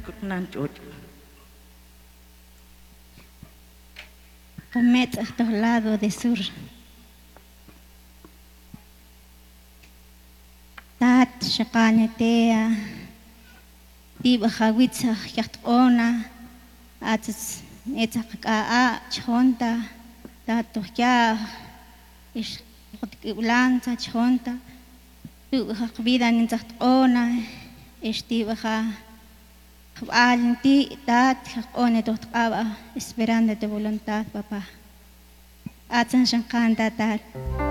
nanchot. Comet a tu lado de sur. Tat shaqanetea. Tiba hawitsa yachtona. Atis etzaqa'a chonta. Tato ya ish ulanza chonta. Tu vida ninzachtona. Tiba Alenti tat one tot aba esperando tu voluntad, papá. Atsan shankanta tat.